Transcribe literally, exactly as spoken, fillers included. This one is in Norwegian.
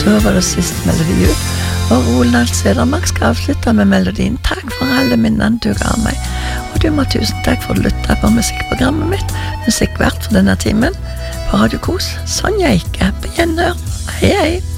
så var det siste melodi ut, og Roland Sedermark skal avslutte med melodien Takk for alle minnene du ga meg. Og du må tusen takk for å lytte på musikkprogrammet mitt, Musikk verdt for denne timen, på Radio Kos, Sonja Ikke, på gjenhør. Hei, hei!